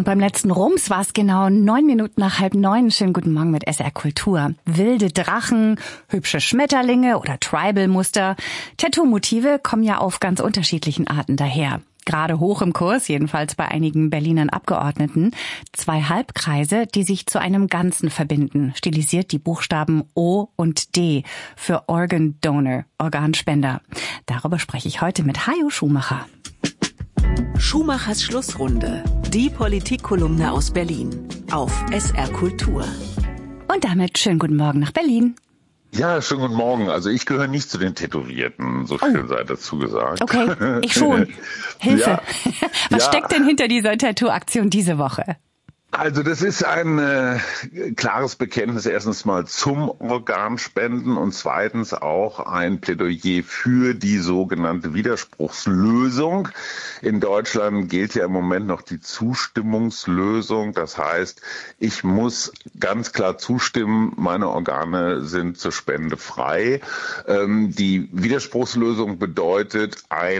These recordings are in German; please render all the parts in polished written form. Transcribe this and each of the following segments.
Und beim letzten Rums war es genau 9 Minuten nach 8:30. Schönen guten Morgen mit SR Kultur. Wilde Drachen, hübsche Schmetterlinge oder Tribal-Muster. Tattoo-Motive kommen ja auf ganz unterschiedlichen Arten daher. Gerade hoch im Kurs, jedenfalls bei einigen Berlinern Abgeordneten. 2 Halbkreise, die sich zu einem Ganzen verbinden. Stilisiert die Buchstaben O und D für Organ Donor, Organspender. Darüber spreche ich heute mit Hajo Schumacher. Schumachers Schlussrunde. Die Politikkolumne aus Berlin. Auf SR Kultur. Und damit schönen guten Morgen nach Berlin. Ja, schönen guten Morgen. Also ich gehöre nicht zu den Tätowierten, so viel sei dazu gesagt. Okay, ich schon. Hilfe. Ja. Was steckt denn hinter dieser Tattoo-Aktion diese Woche? Also das ist ein klares Bekenntnis erstens mal zum Organspenden und zweitens auch ein Plädoyer für die sogenannte Widerspruchslösung. In Deutschland gilt ja im Moment noch die Zustimmungslösung. Das heißt, ich muss ganz klar zustimmen, meine Organe sind zur Spende frei. Die Widerspruchslösung bedeutet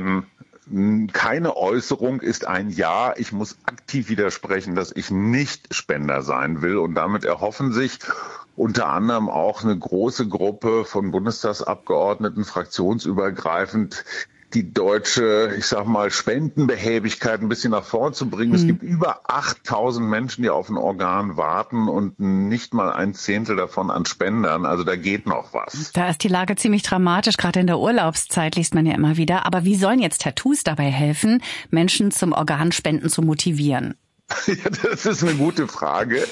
keine Äußerung ist ein Ja. Ich muss aktiv widersprechen, dass ich nicht Spender sein will. Und damit erhoffen sich unter anderem auch eine große Gruppe von Bundestagsabgeordneten, fraktionsübergreifend, die deutsche, ich sag mal, Spendenbehäbigkeit ein bisschen nach vorn zu bringen. Es gibt über 8.000 Menschen, die auf ein Organ warten und nicht mal 1/10 davon an Spendern. Also da geht noch was. Da ist die Lage ziemlich dramatisch. Gerade in der Urlaubszeit liest man ja immer wieder. Aber wie sollen jetzt Tattoos dabei helfen, Menschen zum Organspenden zu motivieren? Ja, das ist eine gute Frage.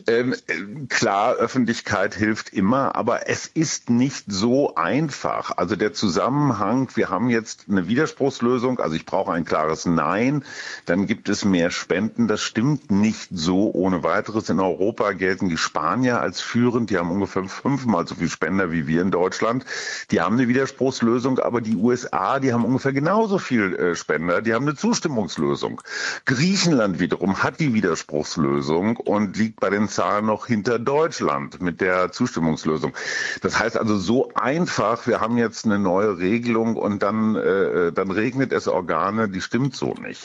Klar, Öffentlichkeit hilft immer, aber es ist nicht so einfach. Also der Zusammenhang, wir haben jetzt eine Widerspruchslösung, also ich brauche ein klares Nein, dann gibt es mehr Spenden. Das stimmt nicht so ohne weiteres. In Europa gelten die Spanier als führend, die haben ungefähr 5-mal so viel Spender wie wir in Deutschland. Die haben eine Widerspruchslösung, aber die USA, die haben ungefähr genauso viel Spender, die haben eine Zustimmungslösung. Griechenland wiederum hat die Widerspruchslösung und liegt bei den Zahlen noch hinter Deutschland mit der Zustimmungslösung. Das heißt also so einfach, wir haben jetzt eine neue Regelung und dann regnet es Organe, die stimmt so nicht.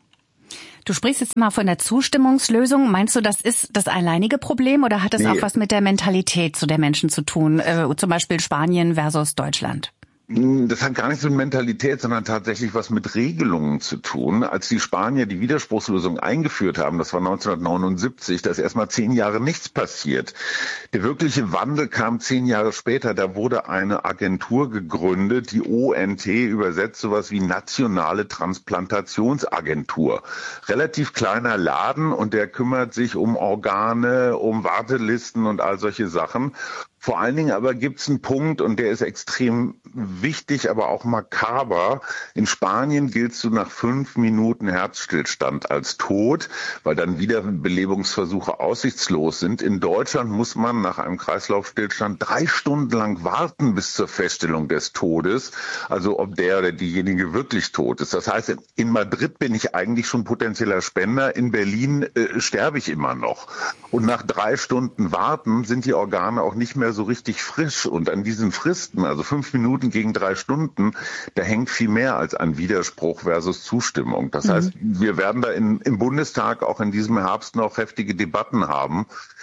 Du sprichst jetzt mal von der Zustimmungslösung. Meinst du, das ist das alleinige Problem oder hat es auch was mit der Mentalität der Menschen zu tun? Zum Beispiel Spanien versus Deutschland? Das hat gar nichts mit Mentalität, sondern tatsächlich was mit Regelungen zu tun. Als die Spanier die Widerspruchslösung eingeführt haben, das war 1979, da ist erstmal 10 Jahre nichts passiert. Der wirkliche Wandel kam 10 Jahre später. Da wurde eine Agentur gegründet, die ONT, übersetzt sowas wie Nationale Transplantationsagentur. Relativ kleiner Laden und der kümmert sich um Organe, um Wartelisten und all solche Sachen. Vor allen Dingen aber gibt es einen Punkt, und der ist extrem wichtig, aber auch makaber. In Spanien giltst du nach 5 Minuten Herzstillstand als tot, weil dann Wiederbelebungsversuche aussichtslos sind. In Deutschland muss man nach einem Kreislaufstillstand 3 Stunden lang warten bis zur Feststellung des Todes, also ob der oder diejenige wirklich tot ist. Das heißt, in Madrid bin ich eigentlich schon potenzieller Spender, in Berlin sterbe ich immer noch. Und nach 3 Stunden Warten sind die Organe auch nicht mehr so richtig frisch. Und an diesen Fristen, also 5 Minuten gegen 3 Stunden, da hängt viel mehr als ein Widerspruch versus Zustimmung. Das heißt, wir werden da im Bundestag auch in diesem Herbst noch heftige Debatten haben.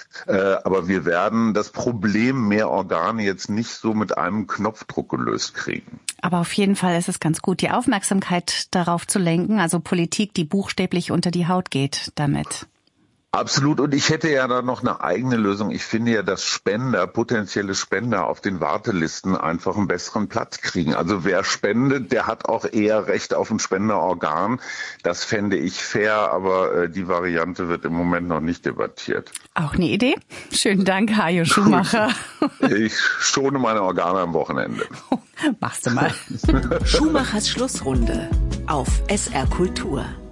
Aber wir werden das Problem mehr Organe jetzt nicht so mit einem Knopfdruck gelöst kriegen. Aber auf jeden Fall ist es ganz gut, die Aufmerksamkeit darauf zu lenken, also Politik, die buchstäblich unter die Haut geht damit. Absolut. Und ich hätte ja da noch eine eigene Lösung. Ich finde ja, dass potenzielle Spender auf den Wartelisten einfach einen besseren Platz kriegen. Also wer spendet, der hat auch eher Recht auf ein Spenderorgan. Das fände ich fair, aber die Variante wird im Moment noch nicht debattiert. Auch eine Idee. Schönen Dank, Hajo Schumacher. Ich schone meine Organe am Wochenende. Machst du mal. Schumachers Schlussrunde auf SR Kultur.